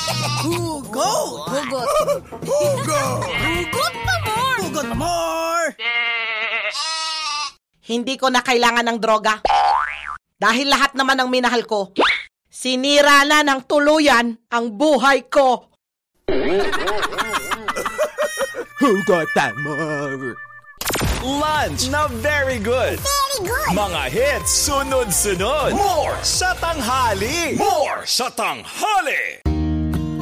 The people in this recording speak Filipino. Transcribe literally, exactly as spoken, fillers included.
Hugot! Hugot. Hugot! Hugot pa more! Hugot more! Hindi ko na kailangan ng droga. Dahil lahat naman ng minahal ko, sinira na ng tuluyan ang buhay ko. Hugot pa more! Lunch na very good. Very good. Mga hits sunod-sunod. More sa tanghali. More sa tanghali.